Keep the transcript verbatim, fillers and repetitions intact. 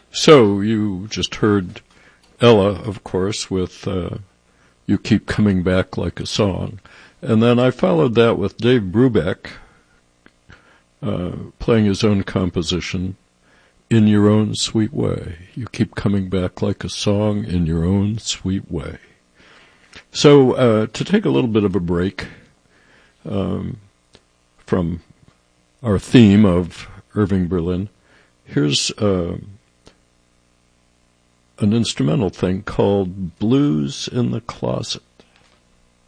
So you just heard Ella, of course, with uh, You Keep Coming Back Like a Song. And then I followed that with Dave Brubeck uh, playing his own composition, In Your Own Sweet Way. You keep coming back like a song in your own sweet way. So uh, to take a little bit of a break um, from our theme of Irving Berlin, here's uh, an instrumental thing called Blues in the Closet.